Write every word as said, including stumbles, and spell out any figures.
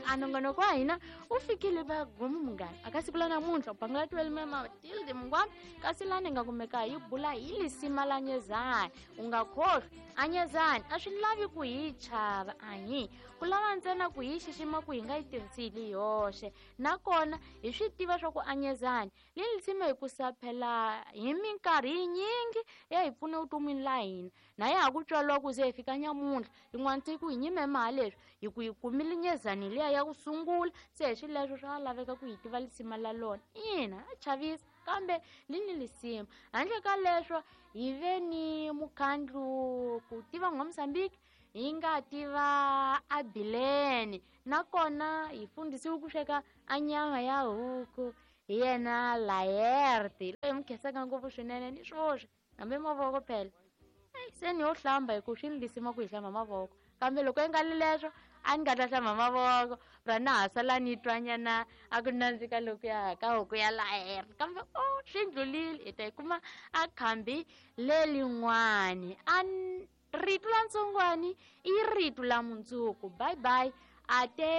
anongonoko wa hina u fikile vagomu munghana aka siku la namuntlha u bangela twelve mama tilde mungwana kasi lani nga kumeka hi bula hi lisima la Nyezani u nga khohlwi a Nyezani a swi lavi ku hi chava ahi ku lava ntsena ku hi xixima ku hi nga yi tirhisili yoxe nakona hi swi tiva swa ku a Nyezani li lisima hi ku saphela hi minkarhi yinyingi ya hi pfune vutomini la hina na ya ha ku tswaliwa ku ze hi fika nyamuntlha yin'wana tiku hi nyime mali leswi hi ku hi kumile Nyezani liya ya ku sungula se hi swileswo swa laveka ku hi tiva lisima la lona ina a chavisa kambe lini lisima handle ka leswo hi ve ni mukhandlu ku tiva n'wamsambiki hi nga tiva a Bileni nakona hi fundisiwe ku sweka a nyama ya huku hi yena Laerte loyi mi khenseka ngopfu swinene ni swoswi hambi mavoko phela se ni yo hlamba hi ku swi ni lisima ku hi hlamba mavoko kambe loko hi nga li leswo a ni nga ta hlamba mavoko ra na ha sala ni twanyana a ku nandzika lokuya ka huku ya Laerte kambe o swi ndlulile hi ta yi kuma a khambi lelin'wani a rito la ntsongwani i rito la mundzuku bye bye ate